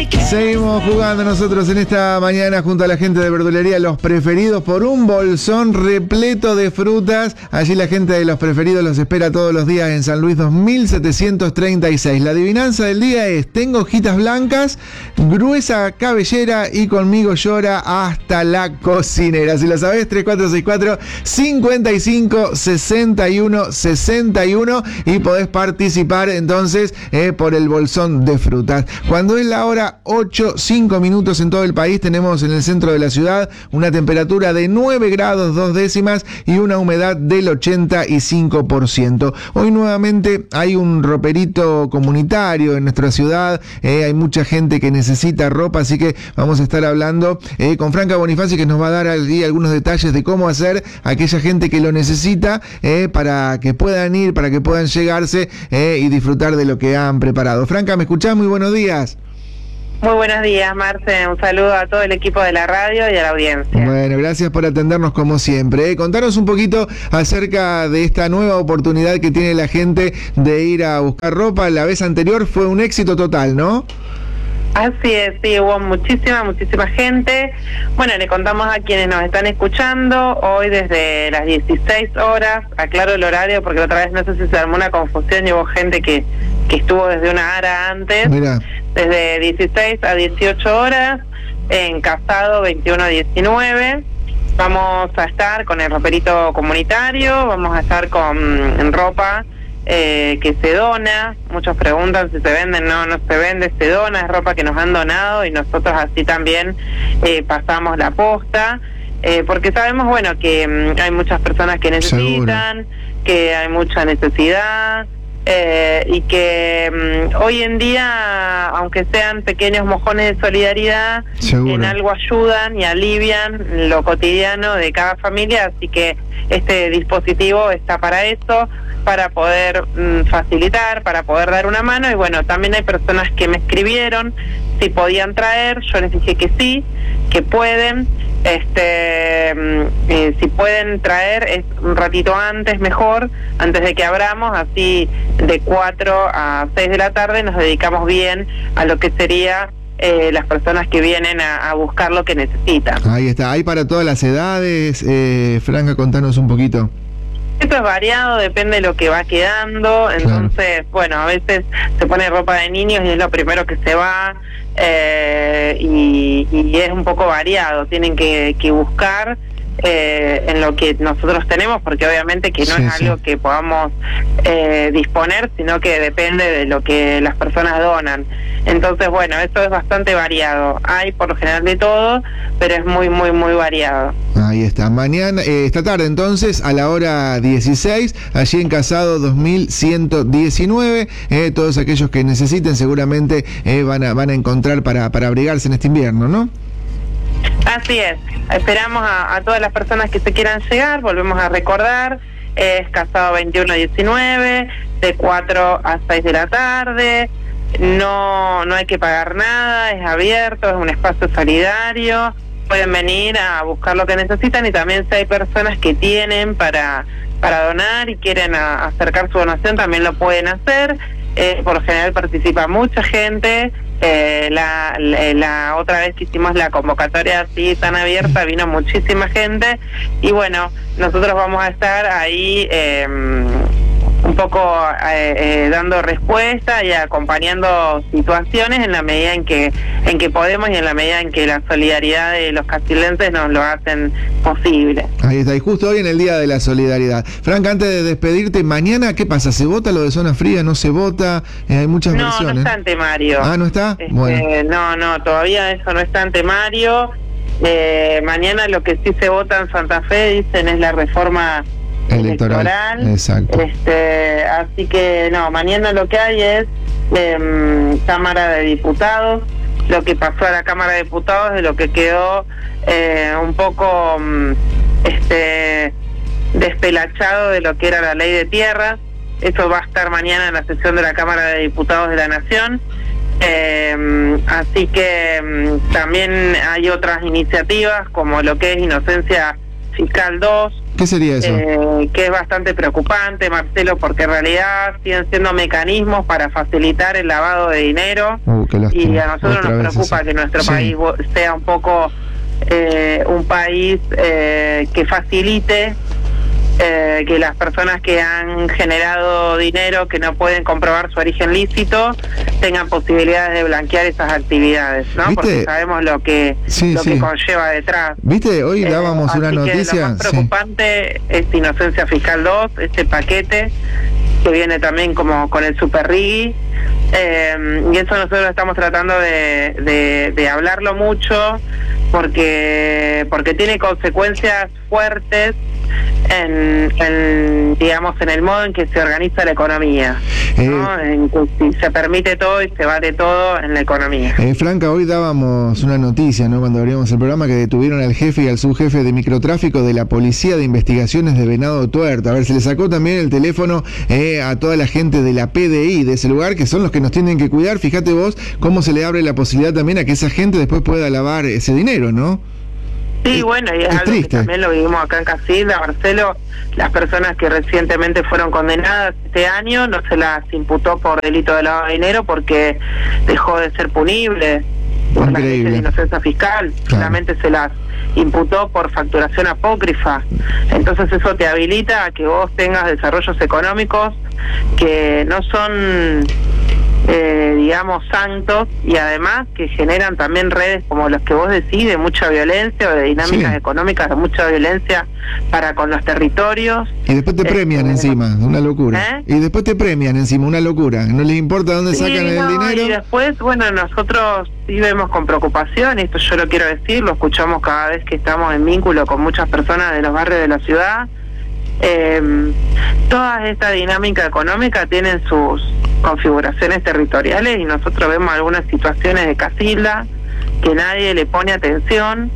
Seguimos jugando nosotros en esta mañana junto a la gente de verdulería Los Preferidos por un bolsón repleto de frutas. Allí la gente de Los Preferidos los espera todos los días en San Luis 2736. La adivinanza del día es: tengo hojitas blancas, gruesa cabellera y conmigo llora hasta la cocinera. Si lo sabés, 3464-556161 y podés participar entonces por el bolsón de frutas. Cuando es la hora 8:05 minutos en todo el país, tenemos en el centro de la ciudad una temperatura de 9 grados 2 décimas y una humedad del 85%. Hoy nuevamente hay un roperito comunitario en nuestra ciudad, hay mucha gente que necesita ropa, así que vamos a estar hablando con Franca Bonifaci, que nos va a dar allí algunos detalles de cómo hacer a aquella gente que lo necesita para que puedan ir, para que puedan llegarse y disfrutar de lo que han preparado. Franca, ¿me escuchás? Muy buenos días. Muy buenos días, Marce. Un saludo a todo el equipo de la radio y a la audiencia. Bueno, gracias por atendernos como siempre. Contanos un poquito acerca de esta nueva oportunidad que tiene la gente de ir a buscar ropa. La vez anterior fue un éxito total, ¿no? Así es, sí, hubo muchísima gente. Bueno, le contamos a quienes nos están escuchando, hoy desde las 16 horas, aclaro el horario porque otra vez no sé si se armó una confusión y hubo gente que estuvo desde una hora antes. Mirá. Desde 16 a 18 horas, en Casado 21-19. Vamos a estar con el roperito comunitario, vamos a estar con ropa que se dona. Muchos preguntan si se vende. No se vende, se dona, es ropa que nos han donado y nosotros así también pasamos la posta, porque sabemos, bueno, que hay muchas personas que necesitan. Seguro. Que hay mucha necesidad, y que hoy en día, aunque sean pequeños mojones de solidaridad, seguro, en algo ayudan y alivian lo cotidiano de cada familia, así que este dispositivo está para eso, para poder facilitar, para poder dar una mano. Y bueno, también hay personas que me escribieron si podían traer, yo les dije que sí, que pueden. Si pueden traer es un ratito antes, mejor, antes de que abramos, así de 4 a 6 de la tarde nos dedicamos bien a lo que sería las personas que vienen a buscar lo que necesitan. Ahí está, hay para todas las edades. Franca, contanos un poquito. Esto es variado, depende de lo que va quedando. Entonces, claro, bueno, a veces se pone ropa de niños y es lo primero que se va, y es un poco variado. Tienen que buscar en lo que nosotros tenemos, porque obviamente que no es algo que podamos disponer, sino que depende de lo que las personas donan. Entonces, bueno, esto es bastante variado. Hay por lo general de todo, pero es muy variado. Ahí está. Mañana, esta tarde entonces, a la hora 16, allí en Casado 2119, todos aquellos que necesiten seguramente van a encontrar para abrigarse en este invierno, ¿no? Así es. Esperamos a todas las personas que se quieran llegar. Volvemos a recordar, es Casado 2119, de 4 a 6 de la tarde. No hay que pagar nada, es abierto, es un espacio solidario. Pueden venir a buscar lo que necesitan, y también si hay personas que tienen para donar y quieren acercar su donación, también lo pueden hacer. Por lo general participa mucha gente. La otra vez que hicimos la convocatoria así tan abierta, vino muchísima gente, y bueno, nosotros vamos a estar ahí un poco dando respuesta y acompañando situaciones en la medida en que podemos y en la medida en que la solidaridad de los castilenses nos lo hacen posible. Ahí está, y justo hoy en el Día de la Solidaridad. Franca, antes de despedirte, mañana, ¿qué pasa? ¿Se vota lo de zona fría? ¿No se vota? Hay muchas versiones. No está en temario. Ah, ¿no está? Bueno. No, todavía eso no está en temario. Mañana lo que sí se vota en Santa Fe, dicen, es la reforma electoral. Exacto. Así que no, mañana lo que hay es Cámara de Diputados, lo que pasó a la Cámara de Diputados, de lo que quedó un poco despelachado de lo que era la ley de tierras. Eso va a estar mañana en la sesión de la Cámara de Diputados de la Nación. Así que también hay otras iniciativas como lo que es Inocencia Fiscal 2, ¿Qué sería eso? Que es bastante preocupante, Marcelo, porque en realidad siguen siendo mecanismos para facilitar el lavado de dinero, y a nosotros nos preocupa que nuestro país sea un poco un país que facilite que las personas que han generado dinero que no pueden comprobar su origen lícito tengan posibilidades de blanquear esas actividades, ¿no? ¿Viste? Porque sabemos lo que conlleva detrás. ¿Viste? Hoy dábamos una noticia. Lo más preocupante es Inocencia Fiscal 2, este paquete que viene también como con el Super RIGI, y eso nosotros estamos tratando de hablarlo mucho porque tiene consecuencias fuertes digamos, en el modo en que se organiza la economía, ¿no? En que si se permite todo y se vale todo en la economía. Franca, hoy dábamos una noticia, ¿no? Cuando abrimos el programa, que detuvieron al jefe y al subjefe de microtráfico de la Policía de Investigaciones de Venado Tuerto. A ver, se le sacó también el teléfono a toda la gente de la PDI de ese lugar, que son los que nos tienen que cuidar. Fíjate vos cómo se le abre la posibilidad también a que esa gente después pueda lavar ese dinero, ¿no? Sí, bueno, y es algo triste, que también lo vivimos acá en Casilda, Marcelo. Las personas que recientemente fueron condenadas este año no se las imputó por delito de lavado de dinero porque dejó de ser punible por la ley de inocencia fiscal, solamente se las imputó por facturación apócrifa. Entonces eso te habilita a que vos tengas desarrollos económicos que no son digamos santos, y además que generan también redes como los que vos decís de mucha violencia o de dinámicas económicas de mucha violencia para con los territorios. Y después te premian encima, una locura. Y después te premian encima, una locura. No les importa dónde sacan el dinero. Y después, bueno, nosotros sí vemos con preocupación, esto yo lo quiero decir, lo escuchamos cada vez que estamos en vínculo con muchas personas de los barrios de la ciudad. Toda esta dinámica económica tienen sus configuraciones territoriales y nosotros vemos algunas situaciones de Casilda que nadie le pone atención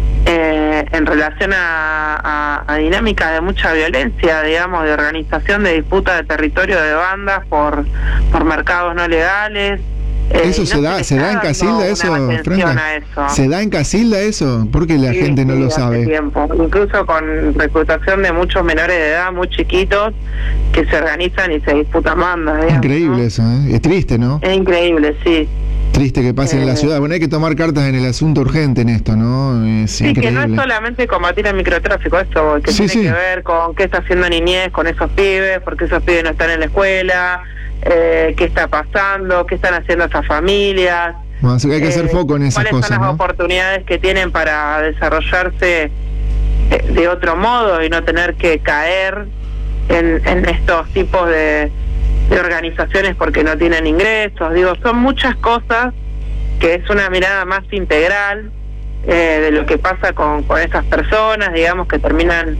en relación a dinámicas de mucha violencia, digamos, de organización de disputas de territorio de bandas por mercados no legales. ¿Eso se da en Casilda, eso, Franca? ¿Se da en Casilda eso? Porque la gente no lo sabe. Tiempo. Incluso con reclutación de muchos menores de edad, muy chiquitos, que se organizan y se disputan bandas. Digamos, increíble, ¿no? Eso, ¿eh? Es triste, ¿no? Es increíble, sí. Triste que pase en la ciudad. Bueno, hay que tomar cartas en el asunto urgente en esto, ¿no? Es increíble. Que no es solamente combatir el microtráfico, esto que tiene que ver con qué está haciendo Niñez con esos pibes, porque esos pibes no están en la escuela, qué está pasando, qué están haciendo esas familias. Bueno, hay que hacer foco en esas cosas, ¿cuáles son las oportunidades que tienen para desarrollarse de otro modo y no tener que caer en estos tipos de organizaciones porque no tienen ingresos? Digo, son muchas cosas que es una mirada más integral de lo que pasa con esas personas, digamos, que terminan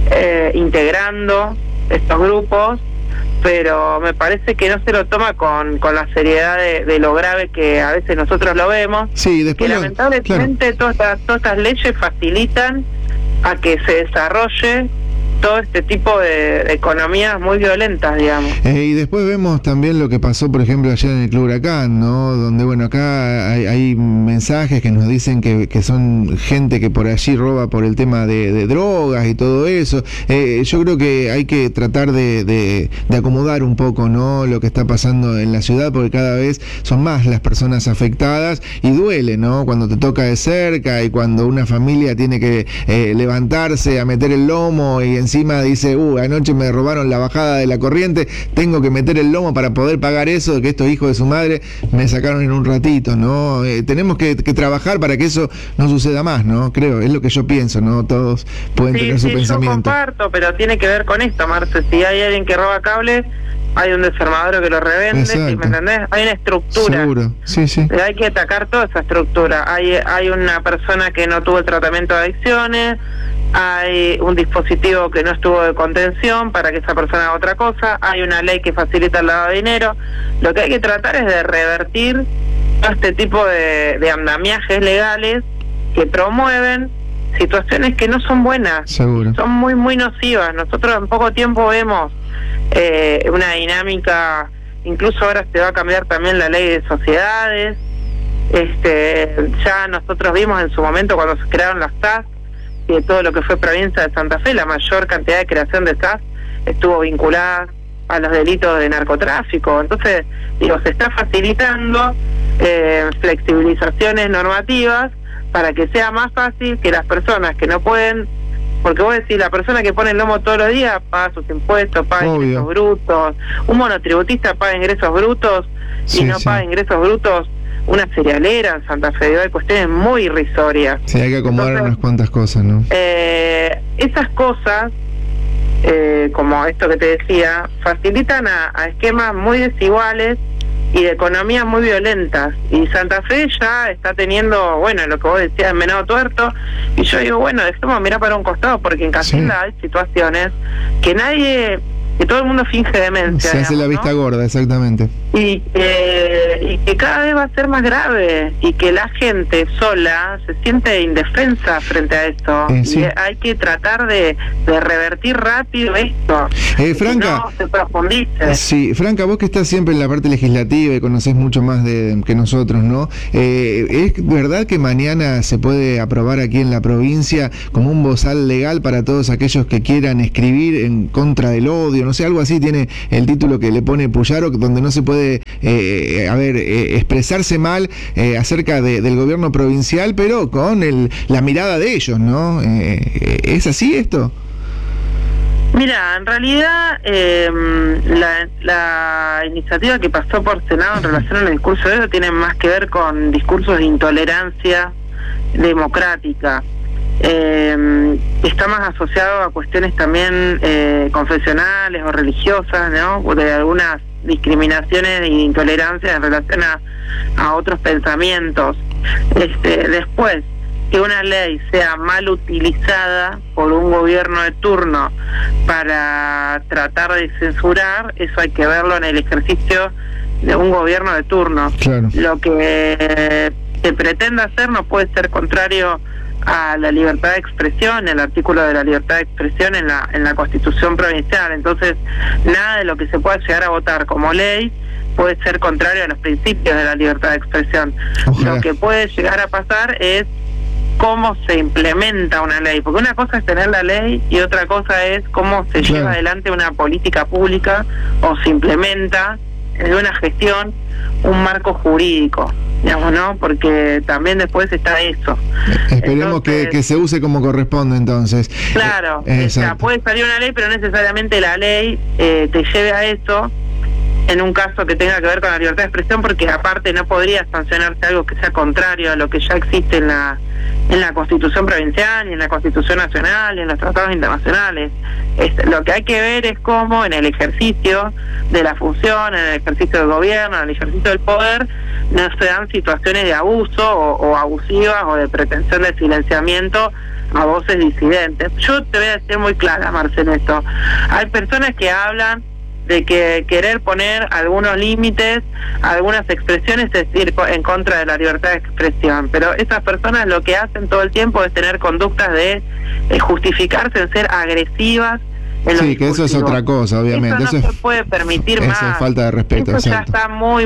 integrando estos grupos, pero me parece que no se lo toma con la seriedad de lo grave que a veces nosotros lo vemos. Sí, después que lamentablemente todas estas leyes facilitan a que se desarrolle todo este tipo de economías muy violentas, digamos. Y después vemos también lo que pasó, por ejemplo, ayer en el Club Huracán, ¿no? Donde, bueno, acá hay mensajes que nos dicen que son gente que por allí roba por el tema de drogas y todo eso. Yo creo que hay que tratar de acomodar un poco, ¿no? Lo que está pasando en la ciudad, porque cada vez son más las personas afectadas y duele, ¿no? Cuando te toca de cerca y cuando una familia tiene que levantarse a meter el lomo y encima dice, anoche me robaron la bajada de la corriente, tengo que meter el lomo para poder pagar eso, de que estos hijos de su madre me sacaron en un ratito, ¿no? Tenemos que trabajar para que eso no suceda más, ¿no? Creo, es lo que yo pienso, ¿no? Todos pueden tener su pensamiento. Yo comparto, pero tiene que ver con esto, Marce. Si hay alguien que roba cable, hay un desarmador que lo revende, ¿sí? ¿Me entendés? Hay una estructura. Seguro, sí. Hay que atacar toda esa estructura. Hay una persona que no tuvo el tratamiento de adicciones, hay un dispositivo que no estuvo de contención para que esa persona haga otra cosa, hay una ley que facilita el lavado de dinero. Lo que hay que tratar es de revertir todo este tipo de andamiajes legales que promueven situaciones que no son buenas. Seguro. Son muy, muy nocivas. Nosotros en poco tiempo vemos una dinámica, incluso ahora se va a cambiar también la ley de sociedades. Ya nosotros vimos en su momento cuando se crearon las TAS y de todo lo que fue provincia de Santa Fe, la mayor cantidad de creación de SAS estuvo vinculada a los delitos de narcotráfico. Entonces, digo, se está facilitando flexibilizaciones normativas para que sea más fácil que las personas que no pueden, porque vos decís, la persona que pone el lomo todos los días paga sus impuestos, paga ingresos brutos, un monotributista paga ingresos brutos y no paga ingresos brutos una cerealera en Santa Fe. Hay cuestiones muy irrisorias. Sí, hay que acomodar unas cuantas cosas, ¿no? Esas cosas, como esto que te decía, facilitan a esquemas muy desiguales y de economías muy violentas. Y Santa Fe ya está teniendo, bueno, lo que vos decías, envenenado tuerto, y yo digo, bueno, dejemos mirar para un costado, porque en Casilla hay situaciones que todo el mundo finge demencia. Se hace la vista gorda, exactamente. Y que cada vez va a ser más grave, y que la gente sola se siente indefensa frente a esto. Sí. Y hay que tratar de revertir rápido esto. Franca, que no se profundice. Sí, Franca, vos que estás siempre en la parte legislativa y conocés mucho más que nosotros, ¿no? ¿Es verdad que mañana se puede aprobar aquí en la provincia como un bozal legal para todos aquellos que quieran escribir en contra del odio? No sé, algo así tiene el título que le pone Puyaro, donde no se puede expresarse mal acerca del gobierno provincial, pero con la mirada de ellos, ¿no? ¿Es así esto? Mira, en realidad la iniciativa que pasó por Senado en relación al discurso de odio tiene más que ver con discursos de intolerancia democrática. Está más asociado a cuestiones también confesionales o religiosas, ¿no? De algunas discriminaciones e intolerancias en relación a otros pensamientos. Después, que una ley sea mal utilizada por un gobierno de turno para tratar de censurar, eso hay que verlo en el ejercicio de un gobierno de turno. Claro. Lo que se pretende hacer no puede ser contrario a la libertad de expresión, el artículo de la libertad de expresión en la Constitución provincial. Entonces, nada de lo que se pueda llegar a votar como ley puede ser contrario a los principios de la libertad de expresión. Ojalá. Lo que puede llegar a pasar es cómo se implementa una ley, porque una cosa es tener la ley y otra cosa es cómo se lleva adelante una política pública o se implementa en una gestión un marco jurídico, digamos, ¿no? Porque también después está eso. Esperemos que se use como corresponde, entonces. Claro, o sea, puede salir una ley, pero no necesariamente la ley te lleve a eso en un caso que tenga que ver con la libertad de expresión, porque aparte no podría sancionarse algo que sea contrario a lo que ya existe en la Constitución provincial y en la Constitución nacional y en los tratados internacionales. Lo que hay que ver es cómo en el ejercicio de la función, en el ejercicio del gobierno, en el ejercicio del poder, no se dan situaciones de abuso o abusivas o de pretensión de silenciamiento a voces disidentes. Yo te voy a decir muy clara, Marcelo, esto. Hay personas que hablan de que querer poner algunos límites, algunas expresiones, es decir, en contra de la libertad de expresión, pero esas personas lo que hacen todo el tiempo es tener conductas de justificarse en ser agresivas en los que eso es otra cosa, obviamente. Eso no se puede permitir más. Eso es falta de respeto. Eso ya está muy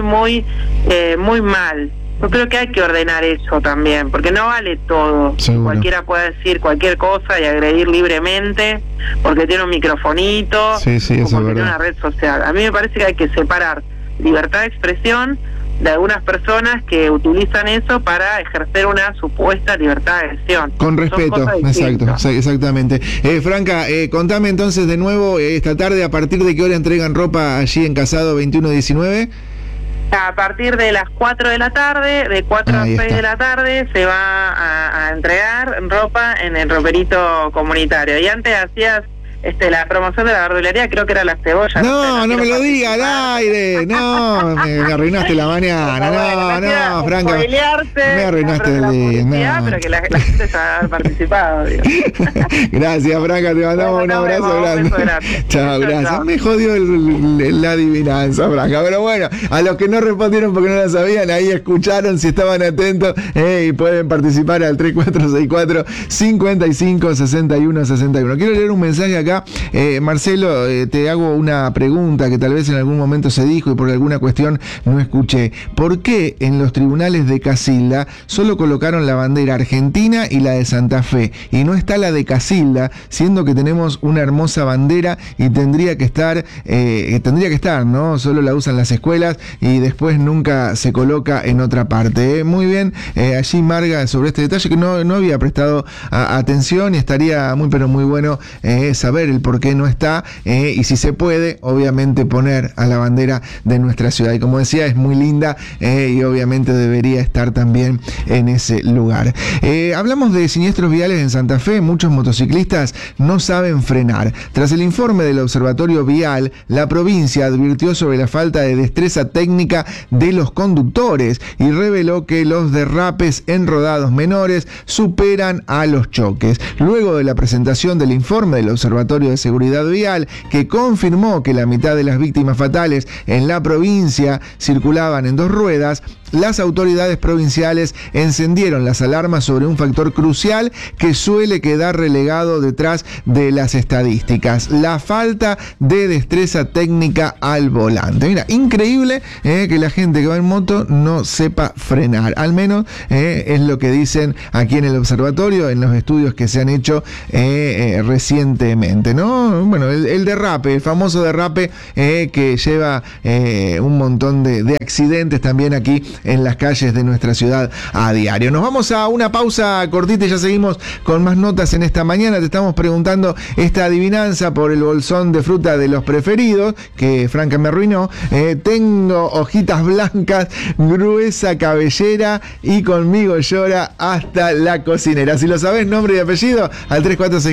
mal. Yo creo que hay que ordenar eso también, porque no vale todo. Seguro. Cualquiera puede decir cualquier cosa y agredir libremente porque tiene un microfonito o porque tiene una red social. A mí me parece que hay que separar libertad de expresión de algunas personas que utilizan eso para ejercer una supuesta libertad de expresión. Con respeto, exacto, exactamente. Franca, contame entonces de nuevo esta tarde, ¿a partir de qué hora entregan ropa allí en Casado 2119? A partir de las 4 de la tarde, de 4 a 6 de la tarde, se va a entregar ropa en el roperito comunitario. Y antes hacías la promoción de la verdulería, creo que era la cebolla. No me lo diga al aire. No, me arruinaste la mañana. No, Franca. Me arruinaste el día. Pero que la gente se ha participado. Gracias, Franca. Te mandamos un abrazo grande. Chao, gracias. Me jodió la adivinanza, Franca. Pero bueno, a los que no respondieron porque no la sabían, ahí escucharon, si estaban atentos, y pueden participar al 3464-556161. Quiero leer un mensaje acá acá. Marcelo, te hago una pregunta que tal vez en algún momento se dijo y por alguna cuestión no escuché. ¿Por qué en los tribunales de Casilda solo colocaron la bandera argentina y la de Santa Fe y no está la de Casilda, siendo que tenemos una hermosa bandera y tendría que estar, ¿no? Solo la usan las escuelas y después nunca se coloca en otra parte. Muy bien, allí Marga, sobre este detalle que no había prestado atención, y estaría muy pero muy bueno saber el por qué no está, y si se puede, obviamente poner a la bandera de nuestra ciudad. Y como decía, es muy linda, y obviamente debería estar también en ese lugar. Hablamos de siniestros viales en Santa Fe. Muchos motociclistas no saben frenar. Tras el informe del Observatorio Vial, la provincia advirtió sobre la falta de destreza técnica de los conductores y reveló que los derrapes en rodados menores superan a los choques. Luego de la presentación del informe del Observatorio de Seguridad Vial, que confirmó que la mitad de las víctimas fatales en la provincia circulaban en dos ruedas, las autoridades provinciales encendieron las alarmas sobre un factor crucial que suele quedar relegado detrás de las estadísticas: la falta de destreza técnica al volante. Mira, increíble que la gente que va en moto no sepa frenar. Al menos es lo que dicen aquí en el observatorio, en los estudios que se han hecho recientemente, ¿no? Bueno, el derrape, el famoso derrape que lleva un montón de accidentes también aquí en las calles de nuestra ciudad a diario. Nos vamos a una pausa cortita y ya seguimos con más notas en esta mañana. Te estamos preguntando esta adivinanza por el bolsón de fruta de los preferidos, que Franca me arruinó. Tengo hojitas blancas, gruesa cabellera y conmigo llora hasta la cocinera. Si lo sabés, nombre y apellido al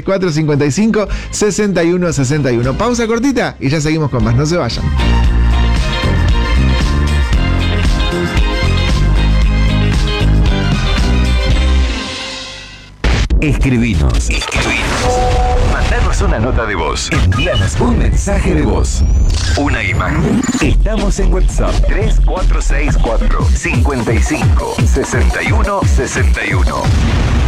3464-55-6161. Pausa cortita y ya seguimos con más. No se vayan. Escribinos. Mandanos una nota de voz. Envíanos un mensaje de voz. Una imagen. Estamos en WhatsApp 3464 55 61 61.